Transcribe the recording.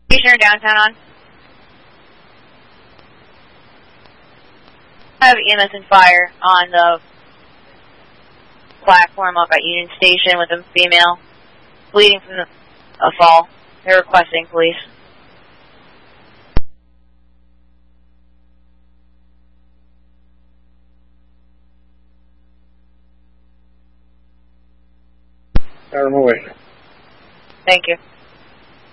Station downtown on. I have EMS and fire on the platform up at Union Station with a female bleeding from a fall. They're requesting police. Fire them away. Thank you.